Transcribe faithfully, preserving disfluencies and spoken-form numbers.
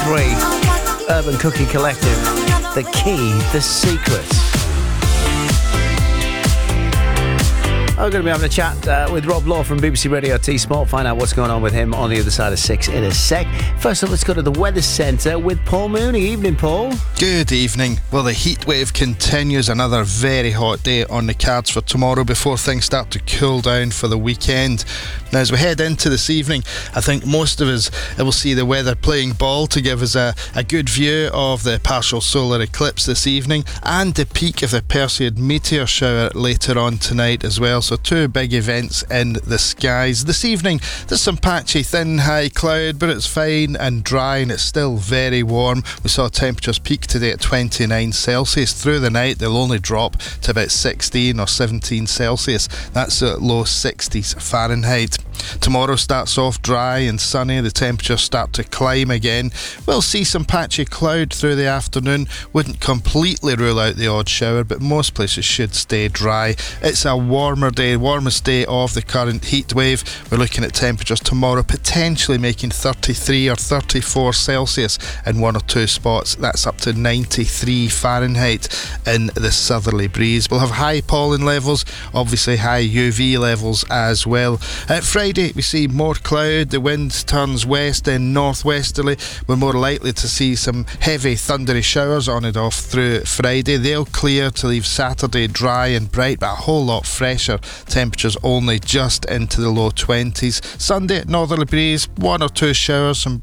three. Urban Cookie Collective. The Key, The Secret. I'm going to be having a chat uh, with Rob Law from B B C Radio T-Small. Find out what's going on with him on the other side of six in a sec. First up, let's go to the Weather Centre with Paul Mooney. Evening, Paul. Good evening. Well, the heat wave continues. Another very hot day on the cards for tomorrow before things start to cool down for the weekend. Now, as we head into this evening, I think most of us will see the weather playing ball to give us a, a good view of the partial solar eclipse this evening and the peak of the Perseid meteor shower later on tonight as well. So two big events in the skies. This evening, there's some patchy thin high cloud, but it's fine and dry and it's still very warm. We saw temperatures peak today at twenty-nine Celsius. Through the night, they'll only drop to about sixteen or seventeen Celsius. That's at low sixties Fahrenheit. Tomorrow starts off dry and sunny. The temperatures start to climb again. We'll see some patchy cloud through the afternoon. Wouldn't completely rule out the odd shower, but most places should stay dry. It's a warmer day, warmest day of the current heat wave. We're looking at temperatures tomorrow potentially making thirty-three or thirty-four Celsius in one or two spots. That's up to ninety-three Fahrenheit in the southerly breeze. We'll have high pollen levels, obviously high U V levels as well. At Friday, we see more cloud. The wind turns west and northwesterly. We're more likely to see some heavy thundery showers on and off through Friday. They'll clear to leave Saturday dry and bright, but a whole lot fresher. Temperatures only just into the low twenties. Sunday, northerly breeze, one or two showers, some